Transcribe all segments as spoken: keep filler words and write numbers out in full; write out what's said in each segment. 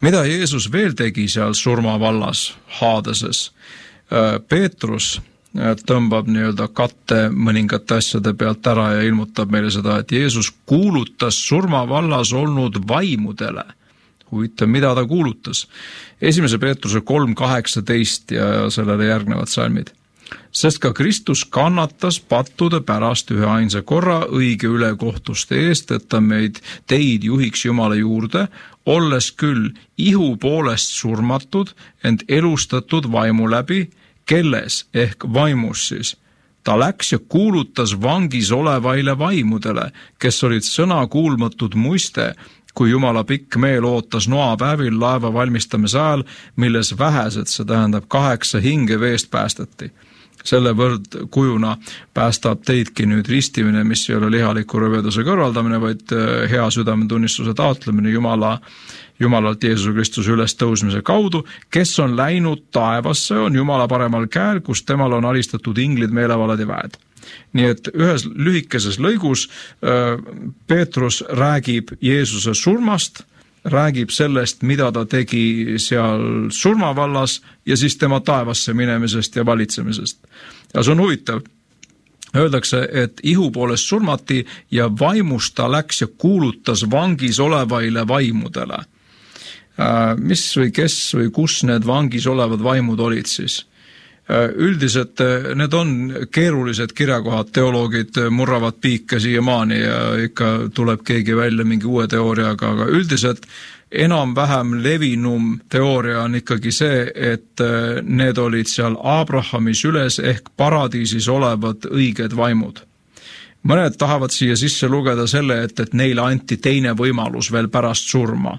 Mida Jeesus veel tegi seal surmavallas Haadeses? Peetrus tõmbab nii-öelda katte mõningate asjade pealt ära ja ilmutab meile seda, et Jeesus kuulutas surmavallas olnud vaimudele. Huvitav, mida ta kuulutas? Esimese Peetruse kolm kaheksateist ja sellele järgnevad salmid. Sest ka Kristus kannatas pattude pärast ühe ainsa korra õige ülekohtuste eest, et ta meid teid juhiks Jumala juurde, olles küll ihu poolest surmatud, ent elustatud vaimu läbi, kelles ehk vaimus siis. Ta läks ja kuulutas vangis olevaile vaimudele, kes olid sõna kuulmatud muiste, kui Jumala pikk meel ootas noapäevil laeva valmistamise ajal, milles vähesed, see tähendab kaheksa hinge veest päästeti. Selle võrd kujuna päästab teidki nüüd ristimine, mis ei ole lihaliku rõveduse kõrvaldamine, vaid hea südametunnistuse taotlemine Jumala, Jumalalt Jeesuse Kristuse üles tõusmise kaudu, kes on läinud taevasse, on Jumala paremal käel, kus temal on alistatud inglid, meelevalad ja väed. Nii et ühes lühikeses lõigus Peetrus räägib Jeesuse surmast, räägib sellest, mida ta tegi seal surmavallas ja siis tema taevasse minemisest ja valitsemisest. Ja see on huvitav. Öeldakse, et ihu poolest surmati ja vaimust ta läks ja kuulutas vangis olevaile vaimudele. Mis või kes või kus need vangis olevad vaimud olid siis? Üldiselt need on keerulised kirjakohad, teoloogid murravad piike siiamaani ja ikka tuleb keegi välja mingi uue teooriaga, aga üldiselt enam-vähem levinum teooria on ikkagi see, et need olid seal Abrahamis üles ehk paradiisis olevad õiged vaimud. Mõned tahavad siia sisse lugeda selle, et, et neile anti teine võimalus veel pärast surma.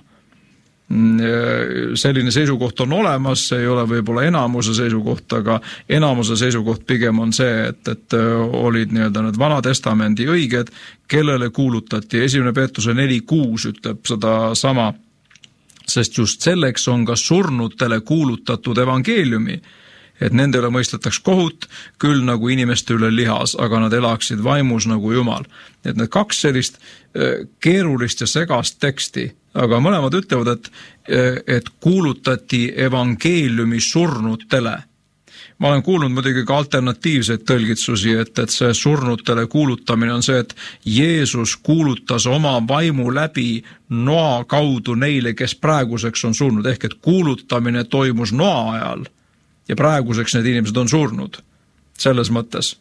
Selline seisukoht on olemas, see ei ole võib-olla enamuse seisukoht, aga enamuse seisukoht pigem on see, et, et olid nii-öelda need vana testamendi õiged, kellele kuulutati. Esimene Peetruse neli kuus ütleb seda sama, sest just selleks on ka surnutele kuulutatud evangeeliumi, et nendele mõistetaks kohut, küll nagu inimeste üle lihas, aga nad elaksid vaimus nagu Jumal. Et need kaks sellist keerulist ja segast teksti, aga mõlemad ütlevad, et, et kuulutati evangeeliumi surnutele. Ma olen kuulnud muidugi ka alternatiivseid tõlgitsusi, et, et see surnutele kuulutamine on see, et Jeesus kuulutas oma vaimu läbi noa kaudu neile, kes praeguseks on surnud, ehk et kuulutamine toimus noa ajal ja praeguseks need inimesed on surnud. Selles mõttes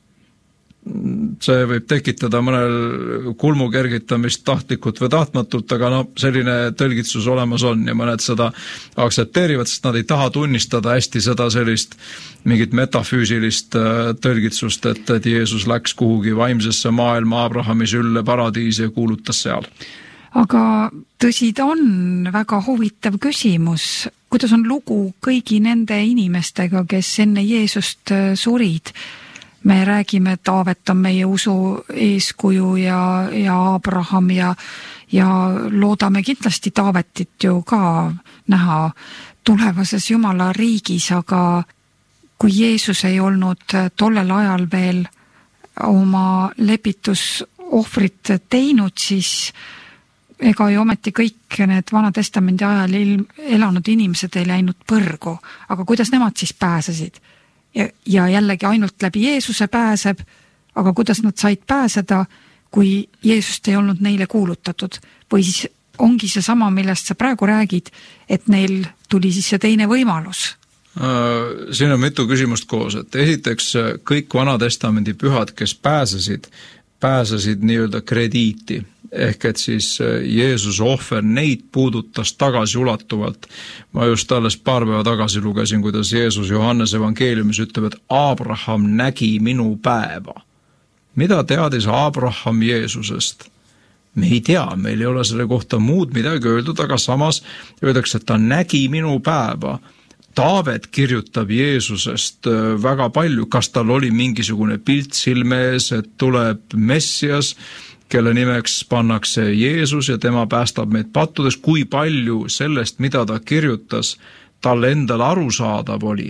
see võib tekitada mõnel kulmu kergitamist tahtlikult või tahtmatult, aga no selline tõlgitsus olemas on ja mõned seda aksepteerivad, sest nad ei taha tunnistada hästi seda sellist mingit metafüüsilist tõlgitsust, et, et Jeesus läks kuhugi vaimsesse maailma Abrahamis ülle paradiisi ja kuulutas seal. Aga tõsi, ta on väga huvitav küsimus. Kuidas on lugu kõigi nende inimestega, kes enne Jeesust surid? Me räägime, et Taavet on meie usu eeskuju ja, ja Abraham ja, ja loodame kindlasti Taavetit ju ka näha tulevases Jumala riigis, aga kui Jeesus ei olnud tollel ajal veel oma lepitusohvrit teinud, siis ega ju ometi kõik need Vana Testamendi ajal elanud inimesed ei läinud põrgu, aga kuidas nemad siis pääsesid? Ja, ja jällegi ainult läbi Jeesuse pääseb, aga kuidas nad said pääseda, kui Jeesust ei olnud neile kuulutatud? Või siis ongi see sama, millest sa praegu räägid, et neil tuli siis see teine võimalus? Siin on mitu küsimust koos, et esiteks kõik Vana Testamendi pühad, kes pääsesid, pääsesid nii-öelda krediiti. Ehk et siis Jeesuse ohver neid puudutas tagasiulatuvalt. Ma just alles paar päeva tagasi lugesin, kuidas Jeesus Johannes evangeeliumis ütleb, et Abraham nägi minu päeva. Mida teadis Abraham Jeesusest? Me ei tea, meil ei ole selle kohta muud midagi öeldud, aga samas öeldakse, et ta nägi minu päeva. Taavet kirjutab Jeesusest väga palju, kas tal oli mingisugune pilt silme ees, et tuleb Messias, kelle nimeks pannakse Jeesus ja tema päästab meid pattudes, kui palju sellest, mida ta kirjutas, tal endal arusaadav oli.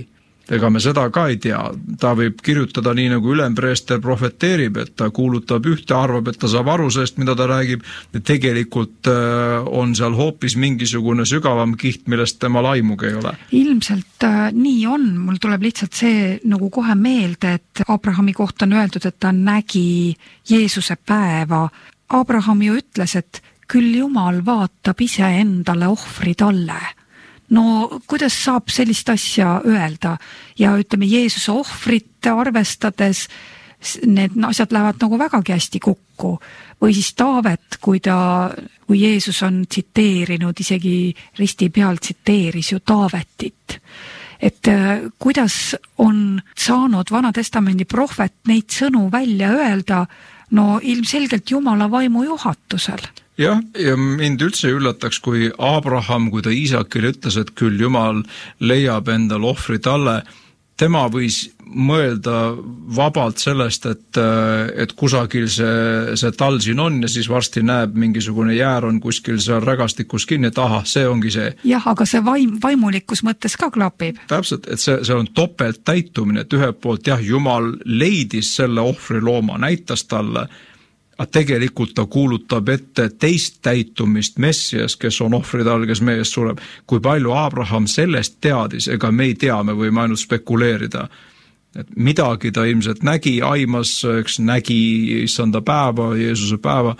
ega me seda ka ei tea, ta võib kirjutada nii nagu ülempreester profeteerib, et ta kuulutab ühte, arvab, et ta saab aru sellest, mida ta räägib, ja tegelikult on seal hoopis mingisugune sügavam kiht, millest tema laimugi ei ole. Ilmselt äh, nii on, mul tuleb lihtsalt see nagu kohe meelde, et Abrahami kohta on öeldud, et ta nägi Jeesuse päeva. Abraham ju ütles, et küll Jumal vaatab ise endale ohvri talle. No kuidas saab sellist asja öelda ja ütleme Jeesuse ohvrit arvestades need asjad lähevad nagu vägagi hästi kokku või siis Taavet, kui ta, kui Jeesus on tsiteerinud, isegi risti peal tsiteeris ju Taavetit. Et kuidas on saanud Vana Testamendi prohvet neid sõnu välja öelda, no ilmselgelt Jumala vaimu juhatusel. Jah, ja mind üldse üllataks, kui Abraham, kui ta Iisakile ütles, et küll Jumal leiab endal ohvri talle, tema võis mõelda vabalt sellest, et, et kusagil see, see tal siin on ja siis varsti näeb mingisugune jäär on kuskil seal rägastikus kinni, et aha, see ongi see. Jah, aga see vaim, vaimulikkus mõttes ka klapib. Täpselt, et see, see on topelt täitumine, et ühelt poolt jah, Jumal leidis selle ohvri looma, näitas talle, aga tegelikult ta kuulutab ette teist täitumist Messias, kes on ohvrid all, kes meie eest sureb. Kui palju Abraham sellest teadis, ega me ei tea, me võime ainult spekuleerida. Et midagi ta ilmselt nägi, aimas, eks nägi issanda päeva, Jeesuse päeva,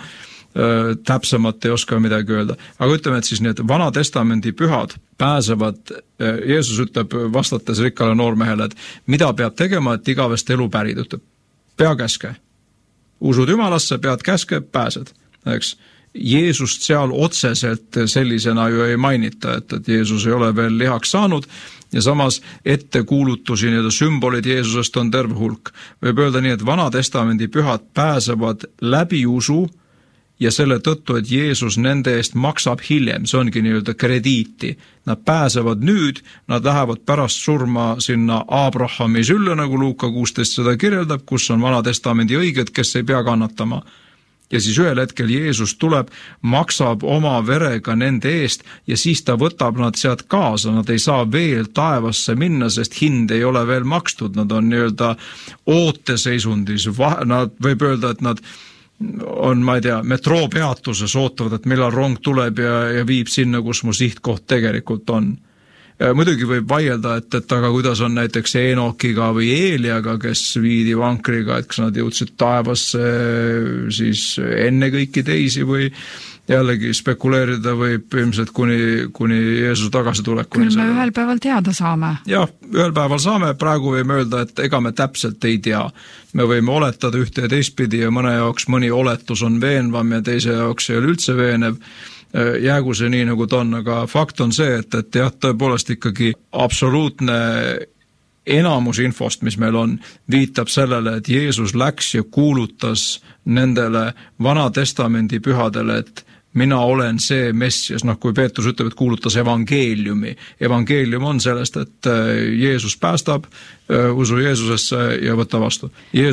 täpsemalt ei oska midagi öelda. Aga ütleme, et siis need Vana Testamendi pühad pääsevad, Jeesus ütleb vastates rikkale noormehele, et mida peab tegema, et igavest elu pärid, ütleb, pea käske. Usud Jumalasse, pead käske, pääsed. Eks? Jeesust seal otseselt sellisena ju ei mainita, et, et Jeesus ei ole veel lihaks saanud ja samas ettekuulutusi, nii-öelda sümbolid Jeesusest on terve hulk. Võib öelda nii, et Vana Testamendi pühad pääsevad läbi usu ja selle tõttu, et Jeesus nende eest maksab hiljem, see ongi nii-öelda krediiti. Nad pääsevad nüüd, nad lähevad pärast surma sinna Abrahami sülle, nagu Luuka kuusteist seda kirjeldab, kus on Vana Testamendi õiged, kes ei pea kannatama. Ja siis ühel hetkel Jeesus tuleb, maksab oma verega nende eest ja siis ta võtab nad sealt kaasa, nad ei saa veel taevasse minna, sest hind ei ole veel makstud, nad on nii-öelda ooteseisundis, nad võib öelda, et nad on, ma ei tea, metroopeatuses ootavad, et millal rong tuleb ja, ja viib sinna, kus mu sihtkoht tegelikult on. Muidugi võib vaielda, et, et aga kuidas on näiteks Enokiga või Eeliaga, kes viidi vankriga, et kas nad jõudsid taevasse siis enne kõiki teisi või jällegi spekuleerida võib ilmselt kuni, kuni Jeesuse tagasitulekuni. Küll me ühel päeval teada saame. Jah, ühel päeval saame, praegu võime öelda, et ega me täpselt ei tea. Me võime oletada ühte ja teistpidi ja mõne jaoks mõni oletus on veenvam ja teise jaoks ei ole üldse veenev. Jäägu see nii, nagu ta on, aga fakt on see, et, et jah, tõepoolest ikkagi absoluutne enamus infost, mis meil on, viitab sellele, et Jeesus läks ja kuulutas nendele Vana Testamendi pühadele, et mina olen see Messias, noh kui Peetrus ütleb, et kuulutas evangeeliumi. Evangeelium on sellest, et Jeesus päästab, usu Jeesusesse ja võta vastu.